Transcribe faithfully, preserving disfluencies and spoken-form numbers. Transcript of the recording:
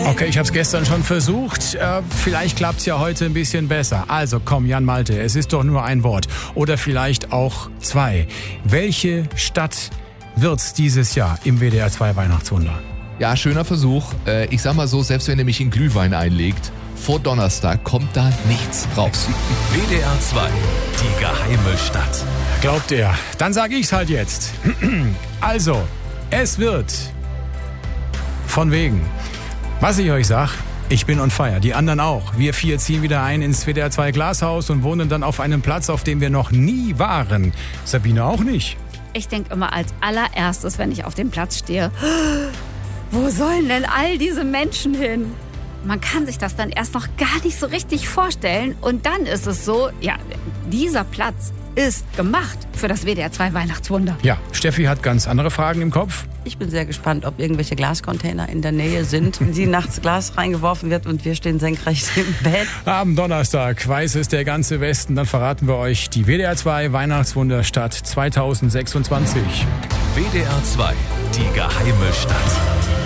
Okay, ich habe es gestern schon versucht. Äh, vielleicht klappt es ja heute ein bisschen besser. Also komm, Jan Malte, es ist doch nur ein Wort. Oder vielleicht auch zwei. Welche Stadt wird's dieses Jahr im W D R zwei Weihnachtswunder? Ja, schöner Versuch. Äh, ich sag mal so, selbst wenn ihr mich in Glühwein einlegt, vor Donnerstag kommt da nichts raus. W D R zwei, die geheime Stadt. Glaubt er. Dann sage ich's halt jetzt. Also, es wird von wegen. Was ich euch sag, ich bin on fire. Die anderen auch. Wir vier ziehen wieder ein ins W D R zwei Glashaus und wohnen dann auf einem Platz, auf dem wir noch nie waren. Sabine auch nicht. Ich denke immer als allererstes, wenn ich auf dem Platz stehe, wo sollen denn all diese Menschen hin? Man kann sich das dann erst noch gar nicht so richtig vorstellen. Und dann ist es so, ja, dieser Platz ist gemacht für das W D R zwei Weihnachtswunder. Ja, Steffi hat ganz andere Fragen im Kopf. Ich bin sehr gespannt, ob irgendwelche Glascontainer in der Nähe sind, in die nachts Glas reingeworfen wird und wir stehen senkrecht im Bett. Am Donnerstag weiß es der ganze Westen. Dann verraten wir euch die W D R zwei Weihnachtswunderstadt zwanzig sechsundzwanzig. W D R zwei, die geheime Stadt.